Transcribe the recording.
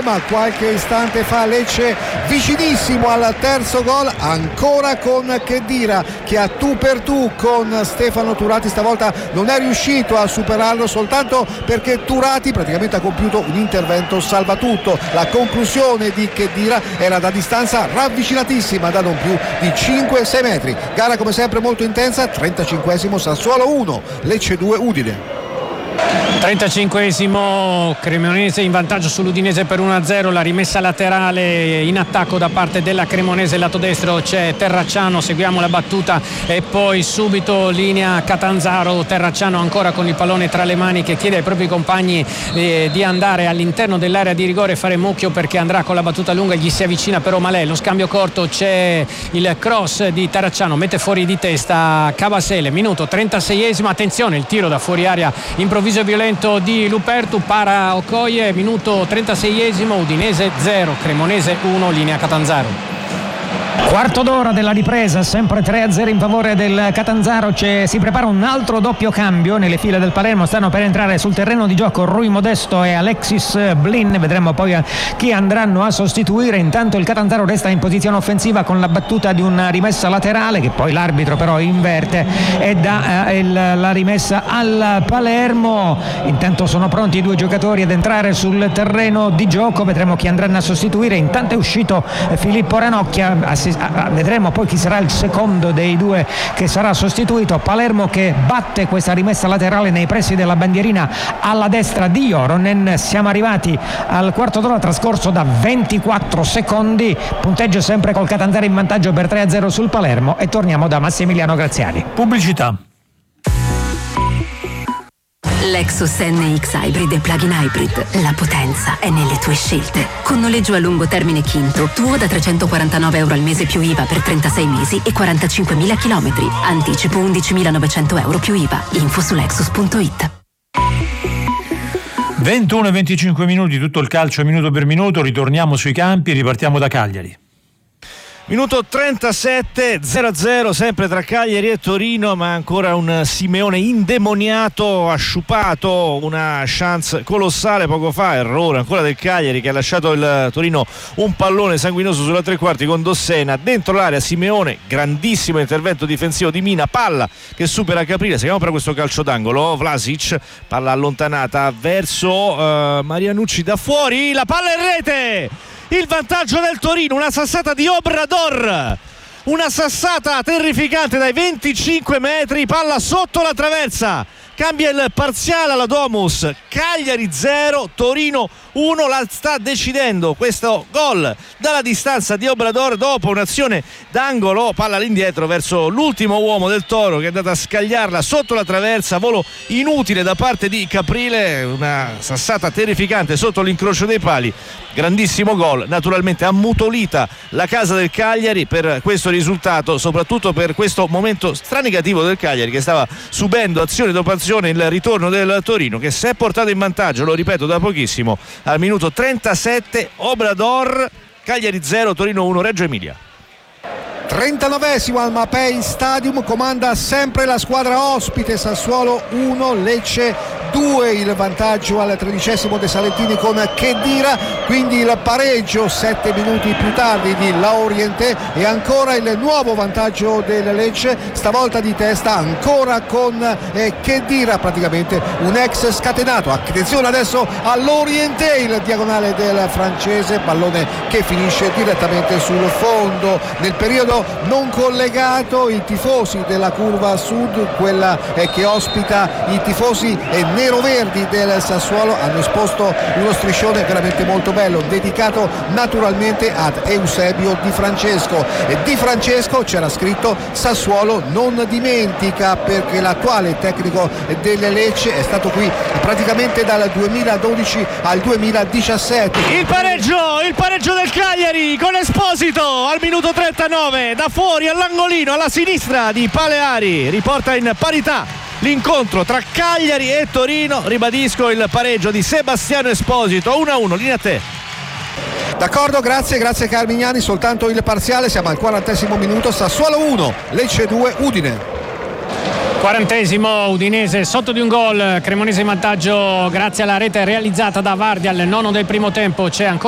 ma qualche istante fa Lecce vicinissimo al terzo gol, ancora con Khedira che a tu per tu con Stefano Turati, stavolta non è riuscito a superarlo soltanto perché Turati praticamente ha compiuto un intervento salvatutto. La conclusione di Khedira era da distanza ravvicinatissima, da non più di 5-6 metri. Gara come sempre molto intensa, 35esimo, Sassuolo 1 Lecce 2 Udine. 35esimo, Cremonese in vantaggio sull'Udinese per 1-0, la rimessa laterale in attacco da parte della Cremonese, lato destro c'è Terracciano, seguiamo la battuta e poi subito linea Catanzaro. Terracciano ancora con il pallone tra le mani che chiede ai propri compagni di andare all'interno dell'area di rigore e fare mucchio perché andrà con la battuta lunga, gli si avvicina però Malè, lo scambio corto, c'è il cross di Terracciano, mette fuori di testa Cabasele, minuto 36esimo, attenzione il tiro da fuori area improvviso e violento di Lupertu, para Okoye, minuto 36esimo, Udinese 0 Cremonese 1, linea Catanzaro. Quarto d'ora della ripresa, sempre 3-0 in favore del Catanzaro. Si prepara un altro doppio cambio nelle file del Palermo, stanno per entrare sul terreno di gioco Rui Modesto e Alexis Blin, vedremo poi chi andranno a sostituire. Intanto il Catanzaro resta in posizione offensiva con la battuta di una rimessa laterale che poi l'arbitro però inverte e dà la rimessa al Palermo. Intanto sono pronti i due giocatori ad entrare sul terreno di gioco, vedremo chi andranno a sostituire. Intanto è uscito Filippo Ranocchia, vedremo poi chi sarà il secondo dei due che sarà sostituito. Palermo che batte questa rimessa laterale nei pressi della bandierina alla destra di Joronen. Siamo arrivati al quarto d'ora trascorso da 24 secondi, punteggio sempre col Catanzaro in vantaggio per 3-0 sul Palermo, e torniamo da Massimiliano Graziani. Pubblicità. Lexus NX Hybrid e Plug-in Hybrid. La potenza è nelle tue scelte. Con noleggio a lungo termine Quinto, tuo da €349 al mese più IVA per 36 mesi e 45.000 chilometri. Anticipo €11.900 più IVA. Info su Lexus.it. 21 e 25 minuti, tutto il calcio minuto per minuto. Ritorniamo sui campi, ripartiamo da Cagliari. Minuto 37, 0-0 sempre tra Cagliari e Torino, ma ancora un Simeone indemoniato, ha sciupato una chance colossale poco fa, errore ancora del Cagliari che ha lasciato il Torino un pallone sanguinoso sulla tre quarti con Dossena dentro l'area. Simeone, grandissimo intervento difensivo di Mina, palla che supera Caprile, seguiamo per questo calcio d'angolo, Vlasic, palla allontanata verso Marianucci da fuori, la palla in rete! Il vantaggio del Torino, una sassata di Obrador, una sassata terrificante dai 25 metri, palla sotto la traversa, cambia il parziale alla Domus. Cagliari 0, Torino 1, la sta decidendo questo gol dalla distanza di Obrador dopo un'azione d'angolo, palla all'indietro verso l'ultimo uomo del Toro che è andato a scagliarla sotto la traversa, volo inutile da parte di Caprile, una sassata terrificante sotto l'incrocio dei pali. Grandissimo gol, naturalmente ammutolita la casa del Cagliari per questo risultato, soprattutto per questo momento stranegativo del Cagliari che stava subendo azione dopo azione il ritorno del Torino che si è portato in vantaggio, lo ripeto, da pochissimo al minuto 37. Obrador, Cagliari 0, Torino 1, Reggio Emilia. 39esimo al Mapei Stadium, comanda sempre la squadra ospite, Sassuolo 1 Lecce 2, il vantaggio al 13esimo dei Salentini con Khedira, quindi il pareggio 7 minuti più tardi di Laurienté e ancora il nuovo vantaggio del Lecce, stavolta di testa ancora con Khedira, praticamente un ex scatenato. Attenzione adesso all'Orienté, il diagonale del francese, pallone che finisce direttamente sul fondo. Nel periodo non collegato i tifosi della curva sud, quella che ospita i tifosi nero-verdi del Sassuolo, hanno esposto uno striscione veramente molto bello dedicato naturalmente ad Eusebio Di Francesco. E Di Francesco c'era scritto Sassuolo non dimentica, perché l'attuale tecnico del Lecce è stato qui praticamente dal 2012 al 2017. Il pareggio del Cagliari con Esposito al minuto 39 da fuori all'angolino alla sinistra di Paleari, riporta in parità l'incontro tra Cagliari e Torino. Ribadisco il pareggio di Sebastiano Esposito, 1-1, linea a te. D'accordo, grazie Carmignani, soltanto il parziale, siamo al 40esimo minuto, Sassuolo 1 Lecce 2 Udine. 40esimo, Udinese sotto di un gol, Cremonese in vantaggio grazie alla rete realizzata da Vardi al nono del primo tempo. C'è ancora